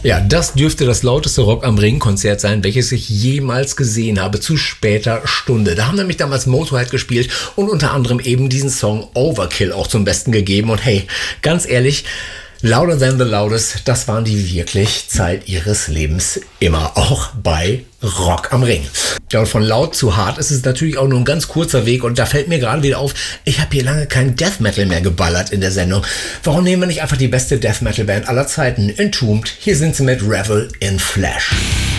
Ja, das dürfte das lauteste Rock am Ring-Konzert sein, welches ich jemals gesehen habe, zu später Stunde. Da haben nämlich damals Motorhead gespielt und unter anderem eben diesen Song Overkill auch zum Besten gegeben. Und hey, ganz ehrlich, Louder Than the Loudest, das waren die wirklich Zeit ihres Lebens immer, auch bei Rock am Ring. Ja, und von laut zu hart ist es natürlich auch nur ein ganz kurzer Weg und da fällt mir gerade wieder auf, ich habe hier lange kein Death Metal mehr geballert in der Sendung. Warum nehmen wir nicht einfach die beste Death Metal Band aller Zeiten, Entombed? Hier sind sie mit Revel in Flesh.